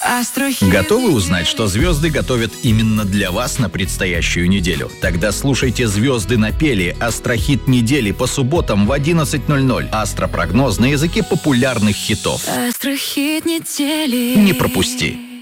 Астрохит. Готовы узнать, что звезды готовят именно для вас на предстоящую неделю? Тогда слушайте «Звезды напели» Астрохит недели по субботам в 11:00. Астропрогноз на языке популярных хитов. Астрохит недели. Не пропусти!